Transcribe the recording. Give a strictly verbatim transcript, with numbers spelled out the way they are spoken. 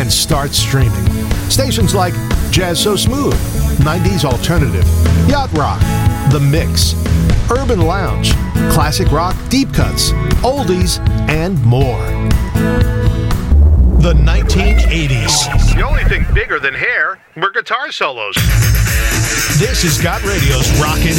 and start streaming. Stations like Jazz So Smooth, nineties Alternative, Yacht Rock, The Mix, Urban Lounge, Classic Rock Deep Cuts, Oldies, and more. The nineteen eighties. The only thing bigger than hair were guitar solos. This is Got Radio's Rockin'